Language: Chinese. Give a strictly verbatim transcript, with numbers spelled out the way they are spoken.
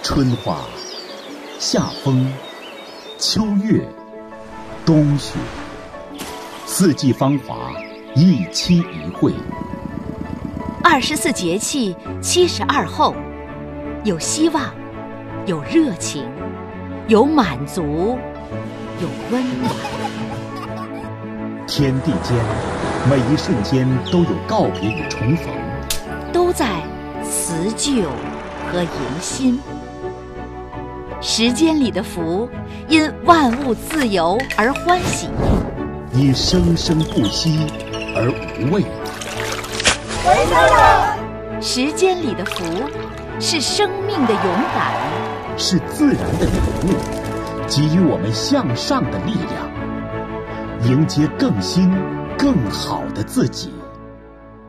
春花、夏风、秋月、冬雪，四季芳华，一期一会。 二十四节气，七十二候，有希望，有热情，有满足，有温暖。 天地间，每一瞬间都有告别与重逢， 都在辞旧和迎新。时间里的福，因万物自由而欢喜， 以生生不息而无畏。 时间里的福，是生命的勇敢， 是自然的礼物，给予我们向上的力量，迎接更新、更好的自己。